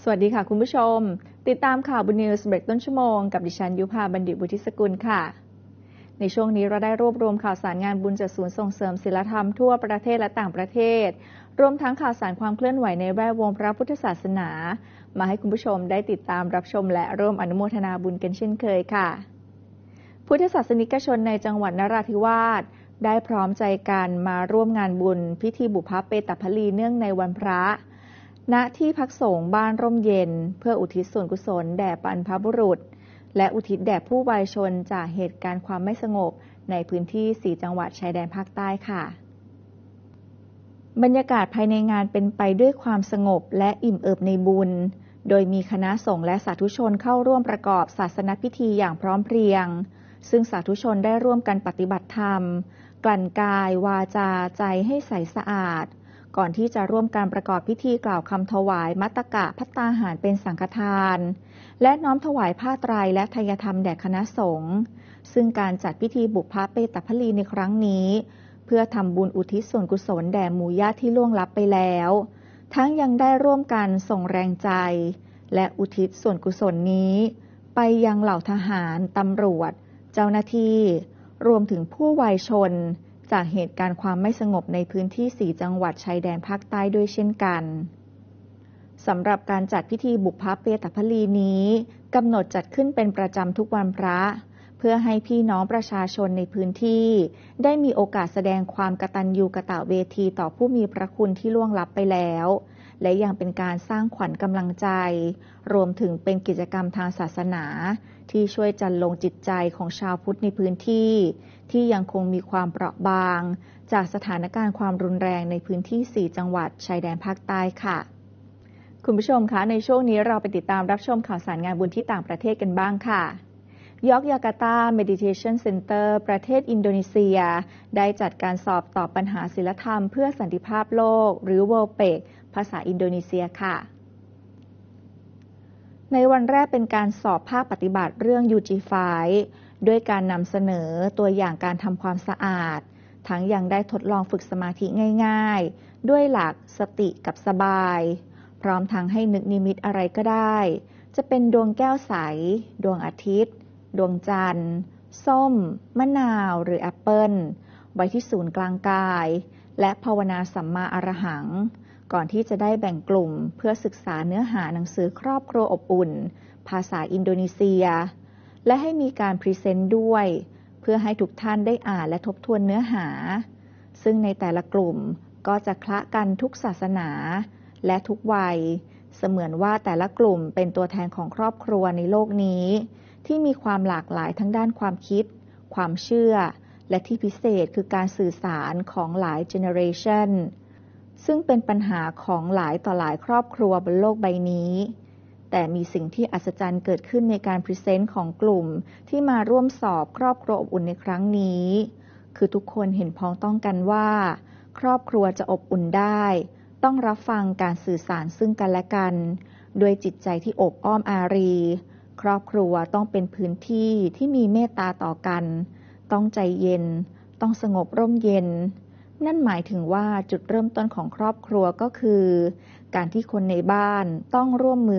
สวัสดีค่ะคุณผู้ชมติดตามข่าวบนนิวส์เบรกต้นชั่วโมงกับดิฉันยุพาบัณฑิตบุธิสกุลค่ะในช่วงนี้เราได้รวบรวมข่าวสารงานบุญจากศูนย์ส่งเสริมศีลธรรมทั่วประเทศและต่างประเทศรวมทั้งข่าวสารความเคลื่อนไหวในแวดวงพระพุทธศาสนามาให้คุณผู้ชมได้ติดตามรับชมและร่วมอนุโมทนาบุญกันเช่นเคยค่ะพุทธศาสนิกชนในจังหวัดนราธิวาสได้พร้อมใจกันมาร่วมงานบุญพิธีบุพเปตพลีเนื่องในวันพระณที่พักสงฆ์บ้านร่มเย็นเพื่ออุทิศส่วนกุศลแด่บรรพบุรุษและอุทิศแด่ผู้วายชนจากเหตุการณ์ความไม่สงบในพื้นที่4จังหวัดชายแดนภาคใต้ค่ะบรรยากาศภายในงานเป็นไปด้วยความสงบและอิ่มเอิบในบุญโดยมีคณะสงฆ์และสาธุชนเข้าร่วมประกอบศาสนพิธีอย่างพร้อมเพรียงซึ่งสาธุชนได้ร่วมกันปฏิบัติธรรมกลั่นกายวาจาใจให้ใสสะอาดก่อนที่จะร่วมการประกอบพิธีกล่าวคำถวายมัตตกะภัตตาหารเป็นสังฆทานและน้อมถวายผ้าไตรและทายธรรมแด่คณะสงฆ์ซึ่งการจัดพิธีบุพเปตพลีในครั้งนี้เพื่อทำบุญอุทิศส่วนกุศลแด่หมู่ญาติที่ล่วงลับไปแล้วทั้งยังได้ร่วมกันส่งแรงใจและอุทิศส่วนกุศลนี้ไปยังเหล่าทหารตำรวจเจ้าหน้าที่รวมถึงผู้วายชนจากเหตุการณ์ความไม่สงบในพื้นที่4จังหวัดชายแดนภาคใต้ด้วยเช่นกันสำหรับการจัดพิธีบุพเปตพลีนี้กำหนดจัดขึ้นเป็นประจำทุกวันพระเพื่อให้พี่น้องประชาชนในพื้นที่ได้มีโอกาสแสดงความกตัญญูกตเวทีต่อผู้มีพระคุณที่ล่วงลับไปแล้วและยังเป็นการสร้างขวัญกำลังใจรวมถึงเป็นกิจกรรมทางศาสนาที่ช่วยจันลงจิตใจของชาวพุทธในพื้นที่ที่ยังคงมีความเปราะบางจากสถานการณ์ความรุนแรงในพื้นที่4จังหวัดชายแดนภาคใต้ค่ะคุณผู้ชมคะในช่วงนี้เราไปติดตามรับชมข่าวสารงานบุญที่ต่างประเทศกันบ้างค่ะยอการ์ตา Meditation Center ประเทศอินโดนีเซียได้จัดการสอบตอบปัญหาศีลธรรมเพื่อสันติภาพโลกหรือ WorldPEC ภาษาอินโดนีเซียค่ะในวันแรกเป็นการสอบภาคปฏิบัติเรื่อง UG5 ด้วยการนำเสนอตัวอย่างการทำความสะอาดทั้งยังได้ทดลองฝึกสมาธิง่ายๆด้วยหลักสติกับสบายพร้อมทั้งให้นึกนิมิตอะไรก็ได้จะเป็นดวงแก้วใสดวงอาทิตย์ดวงจันทร์ส้มมะนาวหรือแอปเปิ้ลไว้ที่ศูนย์กลางกายและภาวนาสัมมาอรหังก่อนที่จะได้แบ่งกลุ่มเพื่อศึกษาเนื้อหาหนังสือครอบครัวอบอุ่นภาษาอินโดนีเซียและให้มีการพรีเซนต์ด้วยเพื่อให้ทุกท่านได้อ่านและทบทวนเนื้อหาซึ่งในแต่ละกลุ่มก็จะคละกันทุกศาสนาและทุกวัยเสมือนว่าแต่ละกลุ่มเป็นตัวแทนของครอบครัวในโลกนี้ที่มีความหลากหลายทั้งด้านความคิดความเชื่อและที่พิเศษคือการสื่อสารของหลายเจเนอเรชันซึ่งเป็นปัญหาของหลายต่อหลายครอบครัวบนโลกใบนี้แต่มีสิ่งที่อัศจรรย์เกิดขึ้นในการพรีเซนต์ของกลุ่มที่มาร่วมสอบครอบครัวอบอุ่นในครั้งนี้คือทุกคนเห็นพ้องต้องกันว่าครอบครัวจะอบอุ่นได้ต้องรับฟังการสื่อสารซึ่งกันและกันด้วยจิตใจที่อบอ้อมอารีครอบครัวต้องเป็นพื้นที่ที่มีเมตตาต่อกันต้องใจเย็นต้องสงบร่มเย็นนั่นหมายถึงว่าจุดเริ่มต้นของครอบครัวก็คือการที่คนในบ้านต้องร่วมมือ